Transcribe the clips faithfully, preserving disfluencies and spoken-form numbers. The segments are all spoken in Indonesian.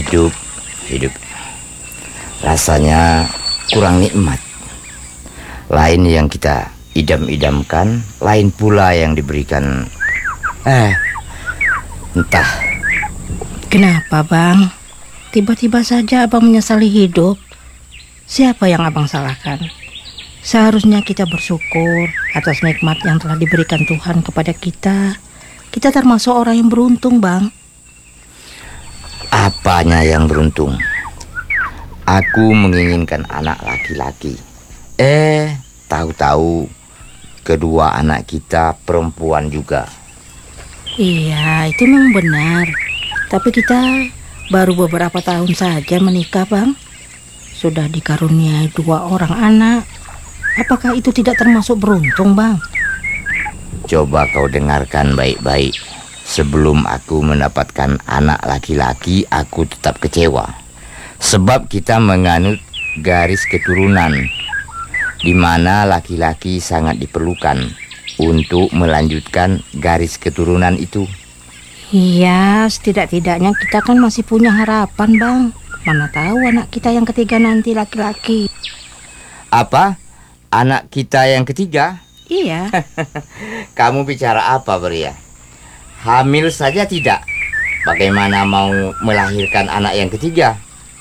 Hidup, hidup rasanya kurang nikmat. Lain yang kita idam-idamkan, lain pula yang diberikan. Eh, entah. Kenapa bang? Tiba-tiba saja abang menyesali hidup. Siapa yang abang salahkan? Seharusnya kita bersyukur atas nikmat yang telah diberikan Tuhan kepada kita. Kita termasuk orang yang beruntung bang. Apanya yang beruntung? Aku menginginkan anak laki-laki. Eh, tahu-tahu kedua anak kita perempuan juga. Iya, itu memang benar. Tapi kita baru beberapa tahun saja menikah bang. Sudah dikaruniai dua orang anak. Apakah itu tidak termasuk beruntung bang? Coba kau dengarkan baik-baik. Sebelum aku mendapatkan anak laki-laki, aku tetap kecewa. Sebab kita menganut garis keturunan, di mana laki-laki sangat diperlukan untuk melanjutkan garis keturunan itu. Iya, setidak-tidaknya kita kan masih punya harapan bang. Mana tahu anak kita yang ketiga nanti laki-laki. Apa? Anak kita yang ketiga? Iya. Kamu bicara apa, Bria? Hamil saja tidak. Bagaimana mau melahirkan anak yang ketiga?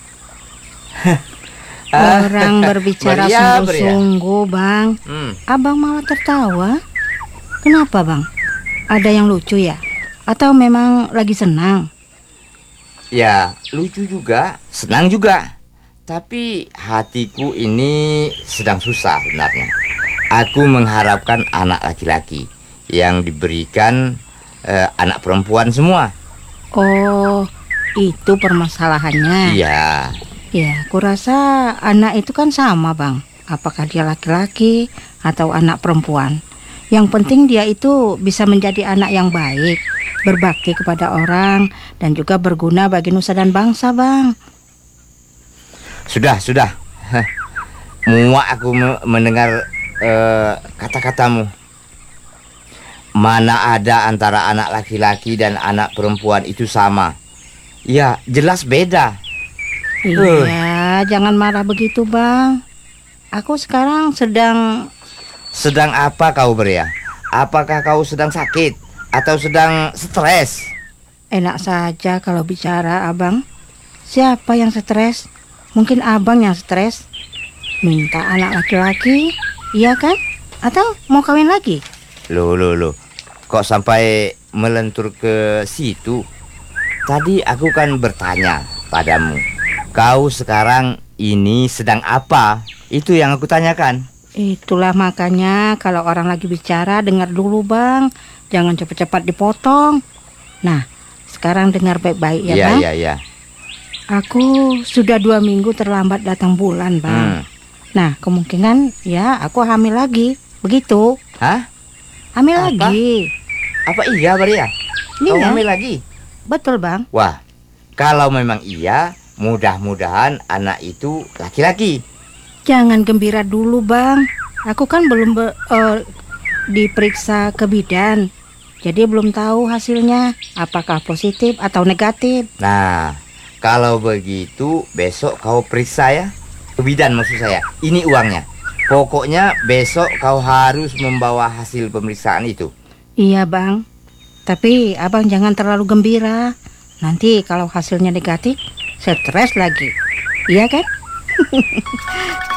Orang berbicara Beria, sungguh-sungguh bang. Hmm. Abang malah tertawa. Kenapa bang? Ada yang lucu ya? Atau memang lagi senang? Ya, lucu juga, senang juga. Tapi hatiku ini sedang susah sebenarnya. Aku mengharapkan anak laki-laki yang diberikan eh, anak perempuan semua. Oh, itu permasalahannya. Iya. Ya, kurasa anak itu kan sama bang. Apakah dia laki-laki atau anak perempuan? Yang penting dia itu bisa menjadi anak yang baik, berbakti kepada orang, dan juga berguna bagi nusa dan bangsa bang. Sudah, sudah. Muak aku me- mendengar uh, kata-katamu. Mana ada antara anak laki-laki dan anak perempuan itu sama? Ya, jelas beda. Iya, uh. jangan marah begitu bang. Aku sekarang sedang... Sedang apa kau, Bria? Apakah kau sedang sakit atau sedang stres? Enak saja kalau bicara abang. Siapa yang stres? Mungkin abang yang stres. Minta anak laki-laki, iya kan? Atau mau kawin lagi? Loh, loh, loh. Kok sampai melentur ke situ? Tadi aku kan bertanya padamu. Kau sekarang ini sedang apa? Itu yang aku tanyakan. Itulah makanya kalau orang lagi bicara dengar dulu bang. Jangan cepat-cepat dipotong. Nah, sekarang dengar baik-baik ya, ya bang. Iya, iya, iya. Aku sudah dua minggu terlambat datang bulan bang. Hmm. Nah, kemungkinan ya aku hamil lagi. Begitu. Hah? Hamil apa? lagi. Apa iya, Bria? Kau Iya. hamil lagi? Betul bang. Wah, kalau memang iya, mudah-mudahan anak itu laki-laki. Jangan gembira dulu bang. Aku kan belum be, uh, diperiksa ke bidan. Jadi belum tahu hasilnya apakah positif atau negatif. Nah, kalau begitu besok kau periksa ya. Ke bidan maksud saya. Ini uangnya. Pokoknya besok kau harus membawa hasil pemeriksaan itu. Iya bang. Tapi abang jangan terlalu gembira. Nanti kalau hasilnya negatif, stres lagi. Iya kan?